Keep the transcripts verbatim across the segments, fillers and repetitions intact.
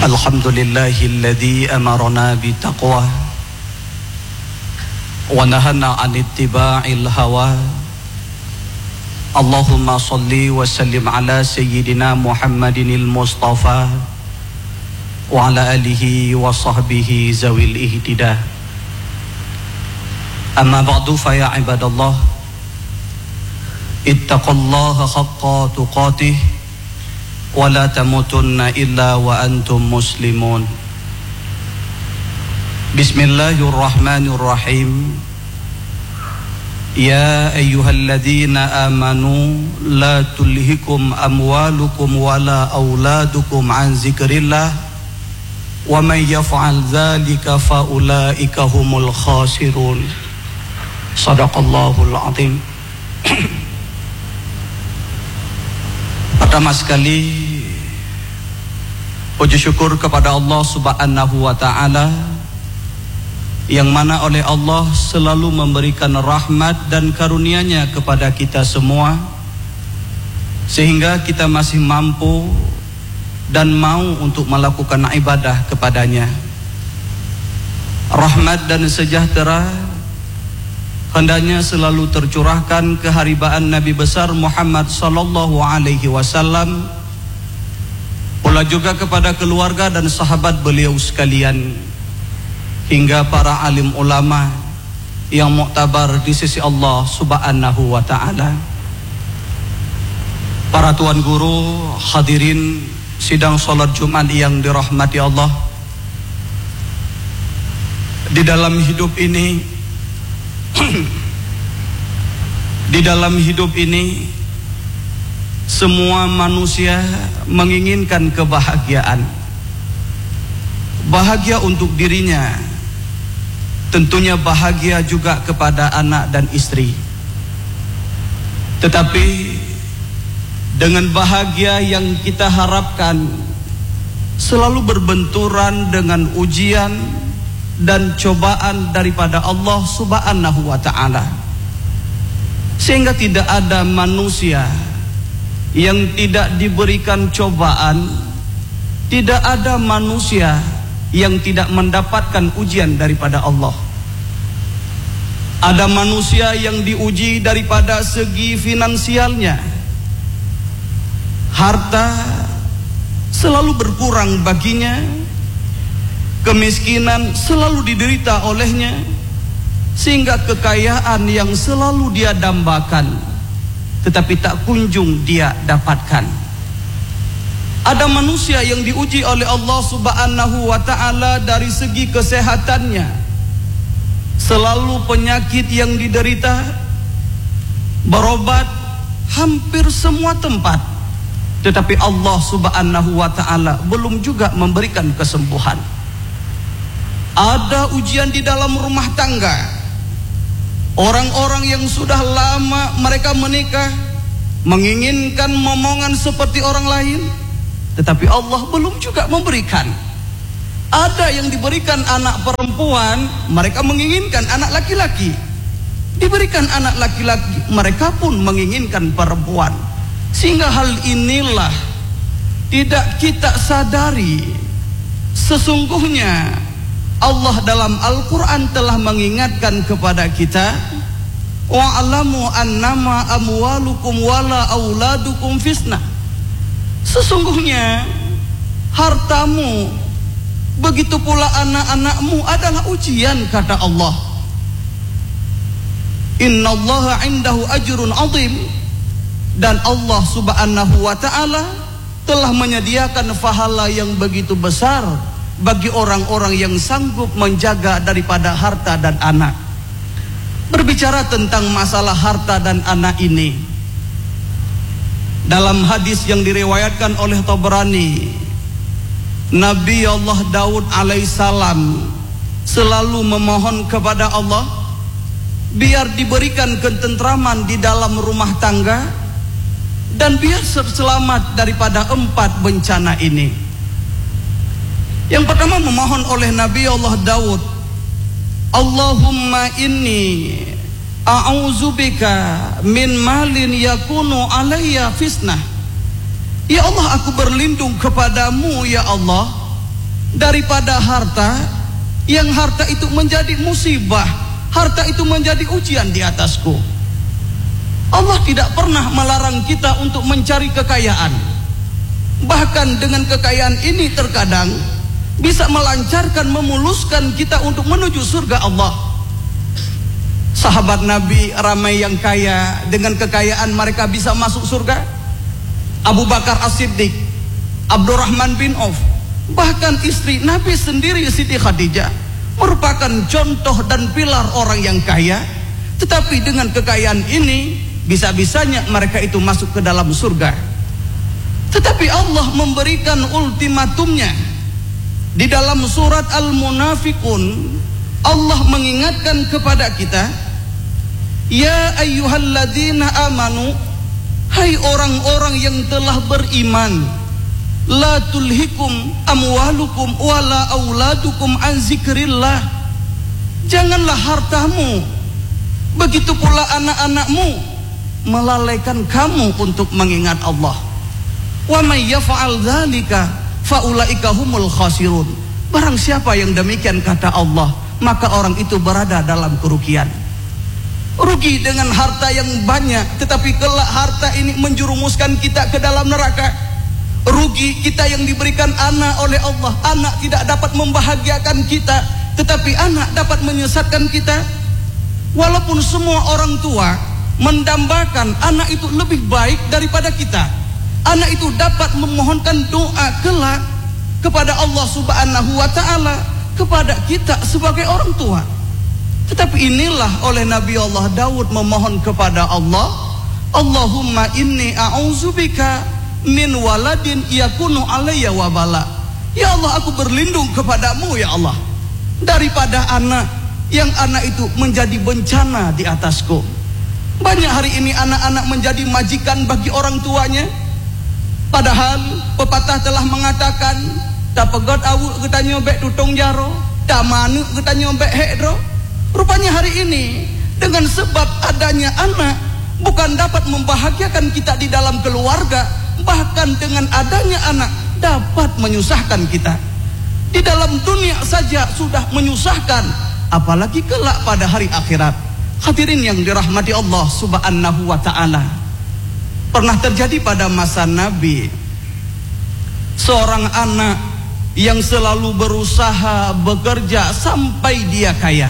Alhamdulillahilladzi amarna bitaqwa wa nahana 'an ittiba'il hawa. Allahumma salli wa sallim ala sayyidina Muhammadinil Mustafa wa ala alihi wa sahbihi zawil ihtidah. Amma ba'du fa ya ibadallah, ittaqullaha haqqa tuqatih wa la tamutunna illa wa antum muslimun. Bismillahirrahmanirrahim. Ya ayyuhalladzina amanu la tulhikum amwalukum wala auladukum an zikrillah wa man yaf'al dzalika fa ulaika humul khasirun. Shadaqallahul azim. Pertama sekali, puji syukur kepada Allah Subhanahu wa ta'ala, yang mana oleh Allah selalu memberikan rahmat dan karunia-Nya kepada kita semua, sehingga kita masih mampu dan mau untuk melakukan ibadah kepadanya. Rahmat dan sejahtera hendaknya selalu tercurahkan keharibaan Nabi besar Muhammad sallallahu alaihi wasallam, pula juga kepada keluarga dan sahabat beliau sekalian, hingga para alim ulama yang muktabar di sisi Allah Subhanahu wa ta'ala. Para tuan guru, hadirin sidang salat Jumat yang dirahmati Allah. Di dalam hidup ini Di dalam hidup ini semua manusia menginginkan kebahagiaan. Bahagia untuk dirinya, tentunya bahagia juga kepada anak dan istri. Tetapi dengan bahagia yang kita harapkan selalu berbenturan dengan ujian dan cobaan daripada Allah Subhanahu wa ta'ala, sehingga tidak ada manusia yang tidak diberikan cobaan, tidak ada manusia yang tidak mendapatkan ujian daripada Allah. Ada manusia yang diuji daripada segi finansialnya, harta selalu berkurang baginya, kemiskinan selalu diderita olehnya, sehingga kekayaan yang selalu dia dambakan tetapi tak kunjung dia dapatkan. Ada manusia yang diuji oleh Allah Subhanahu wa ta'ala dari segi kesehatannya, selalu penyakit yang diderita, berobat hampir semua tempat, tetapi Allah Subhanahu wa ta'ala belum juga memberikan kesembuhan. Ada ujian di dalam rumah tangga, orang-orang yang sudah lama mereka menikah, menginginkan momongan seperti orang lain, tetapi Allah belum juga memberikan. Ada yang diberikan anak perempuan, mereka menginginkan anak laki-laki. Diberikan anak laki-laki, mereka pun menginginkan perempuan. Sehingga hal inilah tidak kita sadari, sesungguhnya Allah dalam Al-Quran telah mengingatkan kepada kita, wa'alamu annama amwalukum wala auladukum fitnah. Sesungguhnya hartamu, begitu pula anak-anakmu adalah ujian, kata Allah. Innallaha indahu ajrun azim. Dan Allah Subhanahu wa ta'ala telah menyediakan pahala yang begitu besar bagi orang-orang yang sanggup menjaga daripada harta dan anak. Berbicara tentang masalah harta dan anak ini, dalam hadis yang diriwayatkan oleh Tabrani, Nabi Allah Daud alaihissalam selalu memohon kepada Allah biar diberikan ketentraman di dalam rumah tangga dan biar selamat daripada empat bencana ini. Yang pertama memohon oleh Nabi Allah Daud, Allahumma inni a'udzubika min malin yakunu alayya fitnah. Ya Allah, aku berlindung kepadamu ya Allah daripada harta, yang harta itu menjadi musibah, harta itu menjadi ujian di atasku. Allah tidak pernah melarang kita untuk mencari kekayaan. Bahkan dengan kekayaan ini terkadang bisa melancarkan, memuluskan kita untuk menuju surga Allah. Sahabat Nabi ramai yang kaya, dengan kekayaan mereka bisa masuk surga. Abu Bakar As-Siddiq, Abdurrahman bin Auf, bahkan istri Nabi sendiri Siti Khadijah merupakan contoh dan pilar orang yang kaya. Tetapi dengan kekayaan ini bisa-bisanya mereka itu masuk ke dalam surga. Tetapi Allah memberikan ultimatumnya. Di dalam surat Al-Munafiqun, Allah mengingatkan kepada kita, ya ayyuhalladzina amanu, hai orang-orang yang telah beriman, la tulhikum amwalukum wala auladukum an zikrillah. Janganlah hartamu, begitu pula anak-anakmu, melalaikan kamu untuk mengingat Allah. Wa may yaf'al dzalika faulaika humul khasirun. Barang siapa yang demikian kata Allah, maka orang itu berada dalam kerugian. Rugi dengan harta yang banyak, tetapi kelak harta ini menjerumuskan kita ke dalam neraka. Rugi kita yang diberikan anak oleh Allah, anak tidak dapat membahagiakan kita, tetapi anak dapat menyesatkan kita. Walaupun semua orang tua mendambakan anak itu lebih baik daripada kita, anak itu dapat memohonkan doa kelak kepada Allah Subhanahu wa ta'ala, kepada kita sebagai orang tua. Tetapi inilah oleh Nabi Allah Daud memohon kepada Allah, Allahumma inni a'udzubika min waladin yakunu alayya wabala. Ya Allah, aku berlindung kepadamu ya Allah daripada anak yang anak itu menjadi bencana di atasku. Banyak hari ini anak-anak menjadi majikan bagi orang tuanya. Padahal pepatah telah mengatakan, tak pegot awuk kita nyobek tutong jaro, tak manuk kita nyobek hekdro. Rupanya hari ini dengan sebab adanya anak bukan dapat membahagiakan kita di dalam keluarga, bahkan dengan adanya anak dapat menyusahkan kita. Di dalam dunia saja sudah menyusahkan, apalagi kelak pada hari akhirat. Hadirin yang dirahmati Allah Subhanahu wa ta'ala, pernah terjadi pada masa Nabi seorang anak yang selalu berusaha bekerja sampai dia kaya.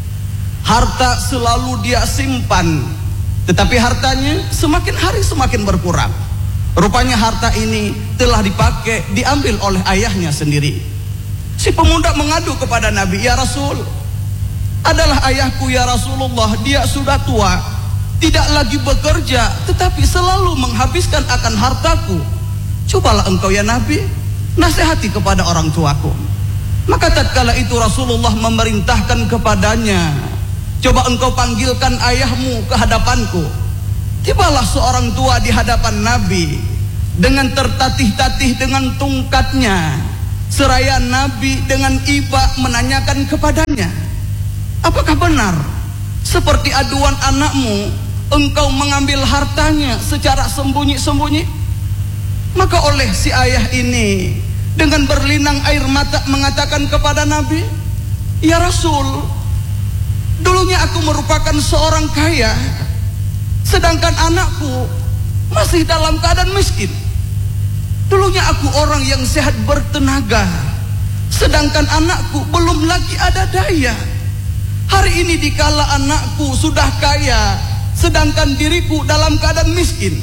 Harta selalu dia simpan, tetapi hartanya semakin hari semakin berkurang. Rupanya harta ini telah dipakai, diambil oleh ayahnya sendiri. Si pemuda mengadu kepada Nabi, ya Rasul, adalah ayahku ya Rasulullah, dia sudah tua, tidak lagi bekerja, tetapi selalu menghabiskan akan hartaku. Cobalah engkau ya Nabi, nasihati kepada orang tuaku. Maka tatkala itu Rasulullah memerintahkan kepadanya, coba engkau panggilkan ayahmu ke hadapanku. Tibalah seorang tua di hadapan Nabi dengan tertatih-tatih dengan tungkatnya. Seraya Nabi dengan iba menanyakan kepadanya, apakah benar seperti aduan anakmu, engkau mengambil hartanya secara sembunyi-sembunyi? Maka oleh si ayah ini dengan berlinang air mata mengatakan kepada Nabi, ya Rasul, dulunya aku merupakan seorang kaya, sedangkan anakku masih dalam keadaan miskin. Dulunya aku orang yang sehat bertenaga, sedangkan anakku belum lagi ada daya. Hari ini dikala anakku sudah kaya, sedangkan diriku dalam keadaan miskin.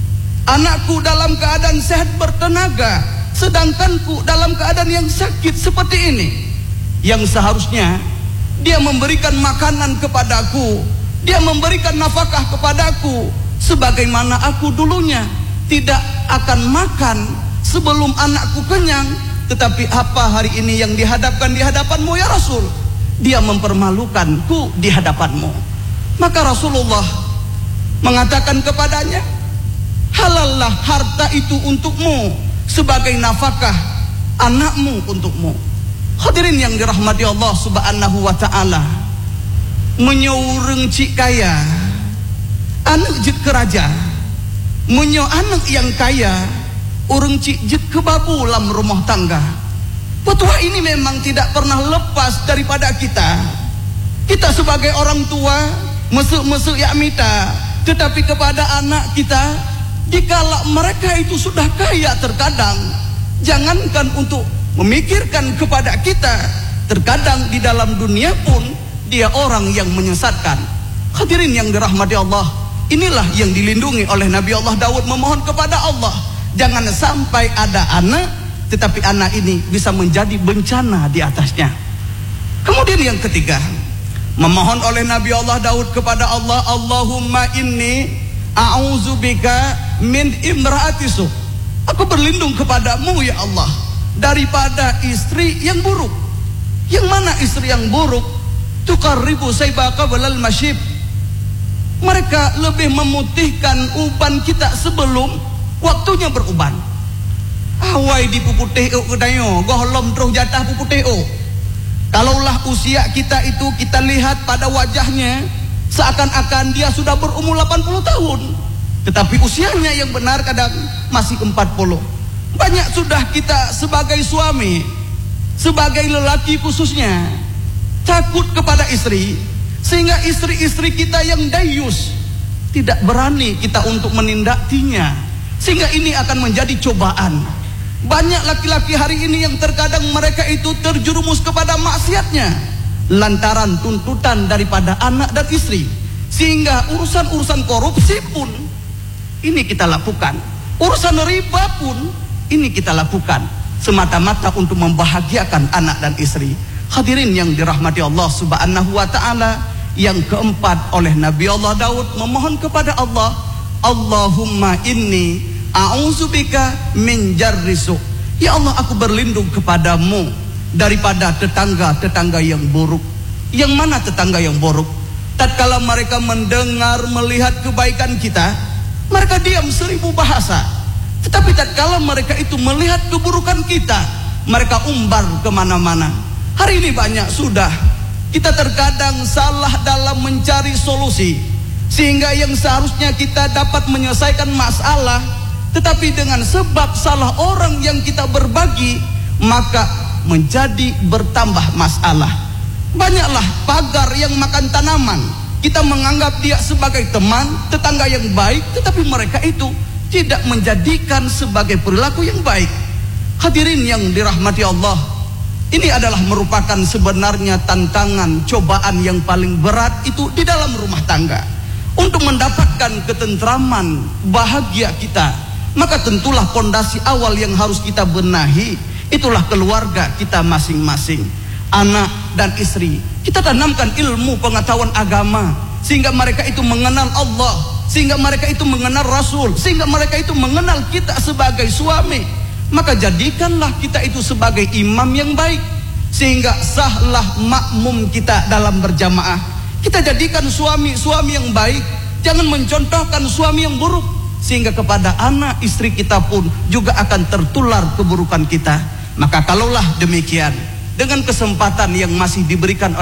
Anakku dalam keadaan sehat bertenaga, sedangkanku dalam keadaan yang sakit seperti ini. Yang seharusnya dia memberikan makanan kepadaku, dia memberikan nafkah kepadaku, sebagaimana aku dulunya tidak akan makan sebelum anakku kenyang. Tetapi apa hari ini yang dihadapkan di hadapanmu ya Rasul? Dia mempermalukanku di hadapanmu. Maka Rasulullah mengatakan kepadanya, halallah harta itu untukmu sebagai nafkah anakmu untukmu. Hadirin yang dirahmati Allah Subhanahu wa ta'ala, menyoreng cik kaya anak jek keraja, menyo anak yang kaya urang cik jek kebabu dalam rumah tangga. Petua ini memang tidak pernah lepas daripada kita. Kita sebagai orang tua, mesuk-mesuk ya mita, tetapi kepada anak kita, dikala mereka itu sudah kaya terkadang, jangankan untuk memikirkan kepada kita, terkadang di dalam dunia pun dia orang yang menyesatkan. Hadirin yang dirahmati Allah, inilah yang dilindungi oleh Nabi Allah Daud memohon kepada Allah, jangan sampai ada anak tetapi anak ini bisa menjadi bencana di atasnya. Kemudian yang ketiga, memohon oleh Nabi Allah Daud kepada Allah, Allahumma inni a'udzubika min imraati su. Aku berlindung kepadamu ya Allah daripada istri yang buruk. Yang mana istri yang buruk? Tuqarribu saybaka walal masyib. Mereka lebih memutihkan uban kita sebelum waktunya beruban. Awai di puputih o kedayo, gohlom terus jatah puputih o. Kalaulah usia kita itu kita lihat pada wajahnya seakan-akan dia sudah berumur delapan puluh tahun, tetapi usianya yang benar kadang masih empat puluh. Banyak sudah kita sebagai suami, sebagai lelaki khususnya, takut kepada istri, sehingga istri-istri kita yang dayus tidak berani kita untuk menindaktinya, sehingga ini akan menjadi cobaan. Banyak laki-laki hari ini yang terkadang mereka itu terjerumus kepada maksiatnya lantaran tuntutan daripada anak dan istri, sehingga urusan-urusan korupsi pun ini kita lakukan, urusan riba pun ini kita lakukan semata-mata untuk membahagiakan anak dan istri. Hadirin yang dirahmati Allah Subhanahu wa taala, yang keempat oleh Nabi Allah Daud memohon kepada Allah, Allahumma inni a'udzubika min jarrisu. Ya Allah, aku berlindung kepadamu daripada tetangga-tetangga yang buruk. Yang mana tetangga yang buruk? Tatkala mereka mendengar melihat kebaikan kita, mereka diam seribu bahasa. Tetapi tatkala mereka itu melihat keburukan kita, mereka umbar kemana-mana. Hari ini banyak sudah kita terkadang salah dalam mencari solusi, sehingga yang seharusnya kita dapat menyelesaikan masalah, tetapi dengan sebab salah orang yang kita berbagi, maka menjadi bertambah masalah. Banyaklah pagar yang makan tanaman, kita menganggap dia sebagai teman, tetangga yang baik, tetapi mereka itu tidak menjadikan sebagai perilaku yang baik. Hadirin yang dirahmati Allah, ini adalah merupakan sebenarnya tantangan, cobaan yang paling berat itu di dalam rumah tangga. Untuk mendapatkan ketentraman, bahagia kita, maka tentulah pondasi awal yang harus kita benahi, itulah keluarga kita masing-masing, anak dan istri. Kita tanamkan ilmu pengetahuan agama, sehingga mereka itu mengenal Allah, sehingga mereka itu mengenal Rasul, sehingga mereka itu mengenal kita sebagai suami. Maka jadikanlah kita itu sebagai imam yang baik, sehingga sahlah makmum kita dalam berjamaah. Kita jadikan suami-suami yang baik, jangan mencontohkan suami yang buruk, sehingga kepada anak istri kita pun juga akan tertular keburukan kita. Maka kalaulah demikian, dengan kesempatan yang masih diberikan